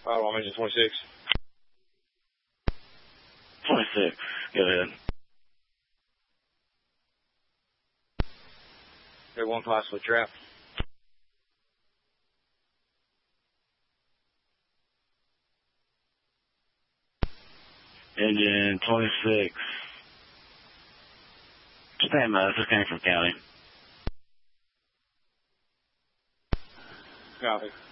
I'm engine 26. 26, go ahead. Okay, one possibly trapped. Engine 26. Stand by, this came from county. Copy.